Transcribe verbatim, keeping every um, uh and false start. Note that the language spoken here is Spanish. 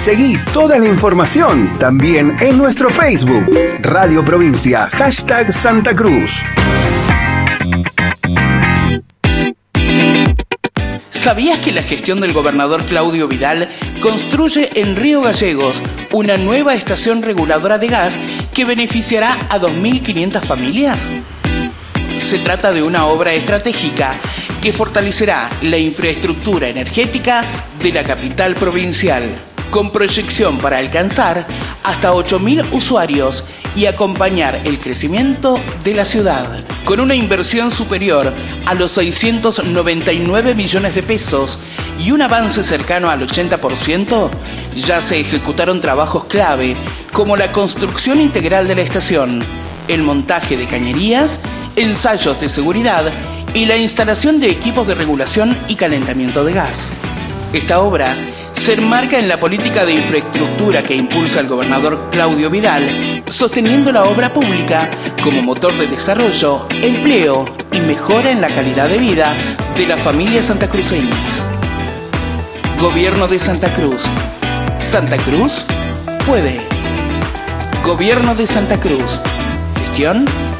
Seguí toda la información también en nuestro Facebook, Radio Provincia, hashtag Santa Cruz. ¿Sabías que la gestión del gobernador Claudio Vidal construye en Río Gallegos una nueva estación reguladora de gas que beneficiará a dos mil quinientas familias? Se trata de una obra estratégica que fortalecerá la infraestructura energética de la capital provincial, con proyección para alcanzar hasta ocho mil usuarios y acompañar el crecimiento de la ciudad. Con una inversión superior a los seiscientos noventa y nueve millones de pesos y un avance cercano al ochenta por ciento, ya se ejecutaron trabajos clave como la construcción integral de la estación, el montaje de cañerías, ensayos de seguridad y la instalación de equipos de regulación y calentamiento de gas. Esta obra se enmarca en la política de infraestructura que impulsa el gobernador Claudio Vidal, sosteniendo la obra pública como motor de desarrollo, empleo y mejora en la calidad de vida de las familias santacruceñas. Gobierno de Santa Cruz. Santa Cruz puede. Gobierno de Santa Cruz. Gestión